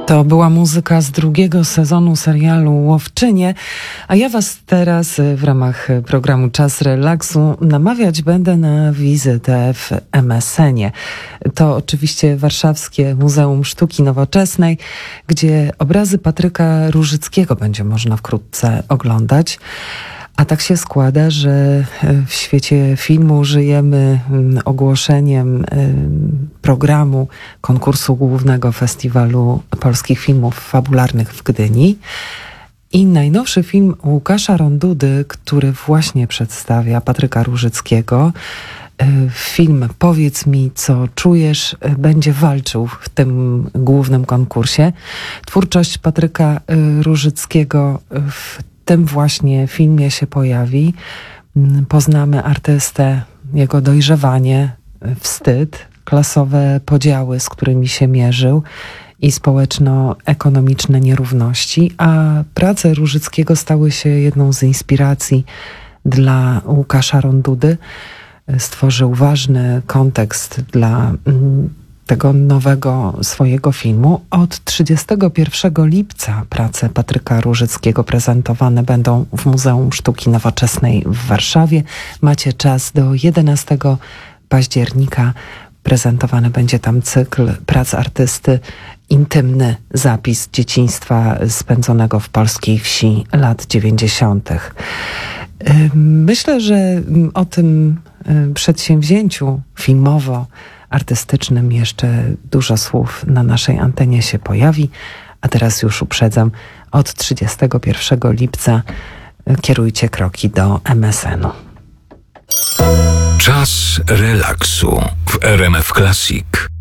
To była muzyka z drugiego sezonu serialu Łowczynie, a ja was teraz w ramach programu Czas Relaksu namawiać będę na wizytę w MSN-ie. To oczywiście Warszawskie Muzeum Sztuki Nowoczesnej, gdzie obrazy Patryka Różyckiego będzie można wkrótce oglądać. A tak się składa, że w świecie filmu żyjemy ogłoszeniem programu konkursu głównego Festiwalu Polskich Filmów Fabularnych w Gdyni. I najnowszy film Łukasza Rondudy, który właśnie przedstawia Patryka Różyckiego, film Powiedz mi, co czujesz, będzie walczył w tym głównym konkursie. Twórczość Patryka Różyckiego w tym właśnie filmie się pojawi. Poznamy artystę, jego dojrzewanie, wstyd, klasowe podziały, z którymi się mierzył i społeczno-ekonomiczne nierówności, a prace Różyckiego stały się jedną z inspiracji dla Łukasza Rondudy. Stworzył ważny kontekst dla tego nowego swojego filmu. Od 31 lipca prace Patryka Różyckiego prezentowane będą w Muzeum Sztuki Nowoczesnej w Warszawie. Macie czas do 11 października. Prezentowany będzie tam cykl prac artysty, intymny zapis dzieciństwa spędzonego w polskiej wsi lat 90. Myślę, że o tym przedsięwzięciu filmowo-artystycznym jeszcze dużo słów na naszej antenie się pojawi, a teraz już uprzedzam, od 31 lipca kierujcie kroki do MSN-u. Czas relaksu w RMF Classic.